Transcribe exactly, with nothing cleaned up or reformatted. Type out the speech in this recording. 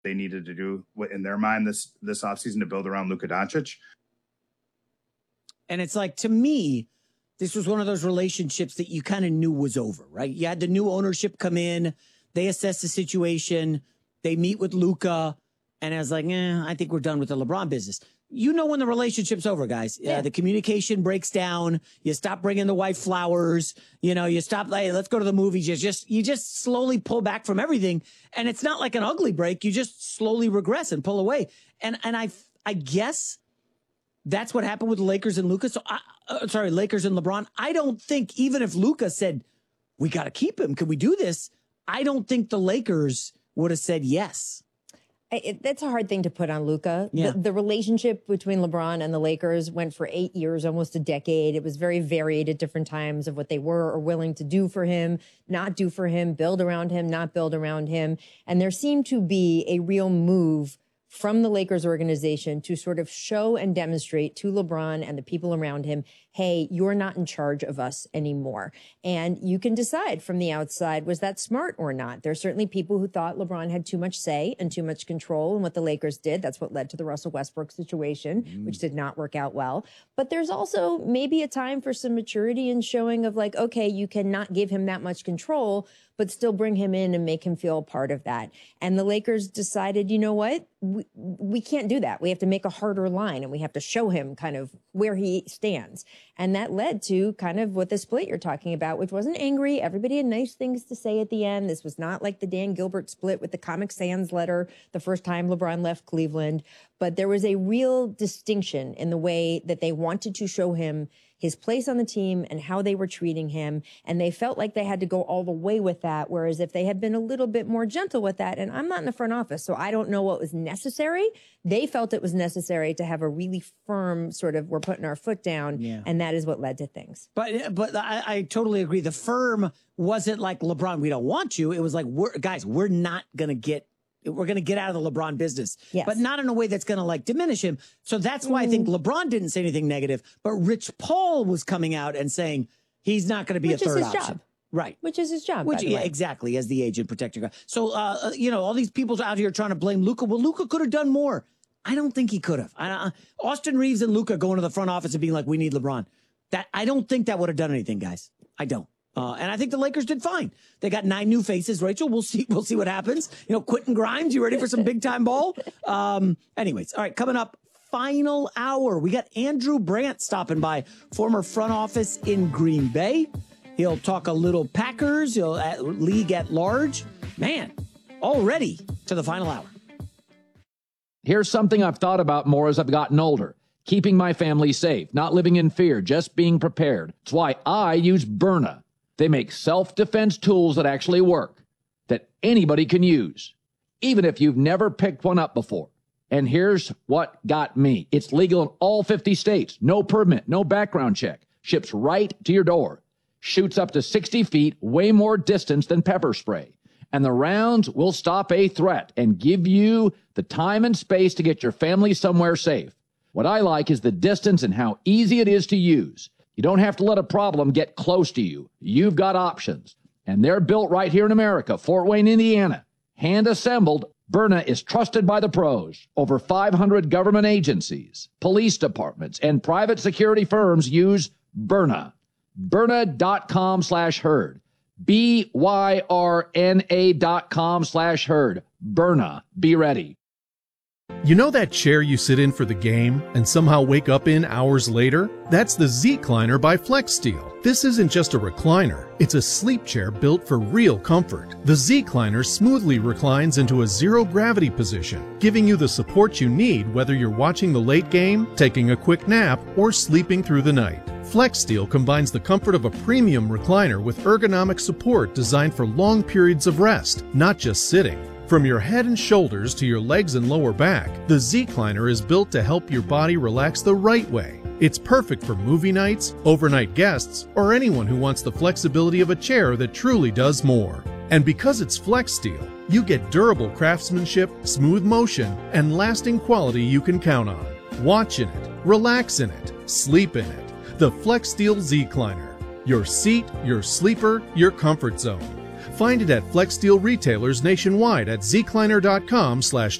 they needed to do what in their mind this this offseason to build around Luka Doncic. And it's like, to me, this was one of those relationships that you kind of knew was over, right? You had the new ownership come in, they assess the situation, they meet with Luka, and I was like, eh, I think we're done with the LeBron business. You know when the relationship's over, guys. Yeah. Uh, the communication breaks down. You stop bringing the wife flowers. You know, you stop, hey, let's go to the movies. You just, you just slowly pull back from everything. And it's not like an ugly break. You just slowly regress and pull away. And and I I guess that's what happened with the Lakers and Luka. So, I, uh, sorry, Lakers and LeBron. I don't think, even if Luka said, we got to keep him, can we do this? I don't think the Lakers would have said yes. It, that's a hard thing to put on Luka. Yeah. The, the relationship between LeBron and the Lakers went for eight years, almost a decade. It was very varied at different times of what they were or willing to do for him, not do for him, build around him, not build around him. And there seemed to be a real move from the Lakers organization to sort of show and demonstrate to LeBron and the people around him, hey, you're not in charge of us anymore. And you can decide from the outside, was that smart or not? There are certainly people who thought LeBron had too much say and too much control in what the Lakers did. That's what led to the Russell Westbrook situation, mm. which did not work out well. But there's also maybe a time for some maturity and showing of like, okay, you cannot give him that much control, but still bring him in and make him feel a part of that. And the Lakers decided, you know what? We, we can't do that. We have to make a harder line and we have to show him kind of where he stands. And that led to kind of what the split you're talking about, which wasn't angry. Everybody had nice things to say at the end. This was not like the Dan Gilbert split with the Comic Sans letter the first time LeBron left Cleveland. But there was a real distinction in the way that they wanted to show him his place on the team and how they were treating him. And they felt like they had to go all the way with that. Whereas if they had been a little bit more gentle with that, and I'm not in the front office, so I don't know what was necessary. They felt it was necessary to have a really firm sort of, we're putting our foot down. Yeah. And that is what led to things. But but I, I totally agree. The firm wasn't like, LeBron, we don't want you. It was like, we're guys, we're not going to get We're going to get out of the LeBron business, yes. but not in a way that's going to like diminish him. So that's why mm. I think LeBron didn't say anything negative, but Rich Paul was coming out and saying he's not going to be Which a third is his option. Job. Right. Which is his job. Which, yeah, exactly, as the agent protector. So, uh, you know, all these people out here trying to blame Luka. Well, Luka could have done more. I don't think he could have. I, uh, Austin Reeves and Luka going to the front office and being like, we need LeBron. That I don't think that would have done anything, guys. I don't. Uh, and I think the Lakers did fine. They got nine new faces, Rachel. We'll see. We'll see what happens. You know, Quentin Grimes, you ready for some big time ball? Um, anyways, all right, coming up, final hour. We got Andrew Brandt stopping by, former front office in Green Bay. He'll talk a little Packers, he'll at league at large. Man, already to the final hour. Here's something I've thought about more as I've gotten older. Keeping my family safe, not living in fear, just being prepared. It's why I use Byrna. They make self-defense tools that actually work, that anybody can use, even if you've never picked one up before. And here's what got me. It's legal in all fifty states. No permit, no background check. Ships right to your door. Shoots up to sixty feet, way more distance than pepper spray. And the rounds will stop a threat and give you the time and space to get your family somewhere safe. What I like is the distance and how easy it is to use. You don't have to let a problem get close to you. You've got options. And they're built right here in America, Fort Wayne, Indiana. Hand assembled, Byrna is trusted by the pros. Over five hundred government agencies, police departments, and private security firms use Byrna. Byrna.com slash herd. B Y R N A dot com slash herd. Byrna. Be ready. You know that chair you sit in for the game and somehow wake up in hours later? That's the Z-Cliner by FlexSteel. This isn't just a recliner, it's a sleep chair built for real comfort. The Z-Cliner smoothly reclines into a zero-gravity position, giving you the support you need whether you're watching the late game, taking a quick nap, or sleeping through the night. FlexSteel combines the comfort of a premium recliner with ergonomic support designed for long periods of rest, not just sitting. From your head and shoulders to your legs and lower back, the Z-Cliner is built to help your body relax the right way. It's perfect for movie nights, overnight guests, or anyone who wants the flexibility of a chair that truly does more. And because it's FlexSteel, you get durable craftsmanship, smooth motion, and lasting quality you can count on. Watch in it, relax in it, sleep in it. The FlexSteel Z-Cliner. Your seat, your sleeper, your comfort zone. Find it at Flex Steel retailers nationwide at zcliner dot com slash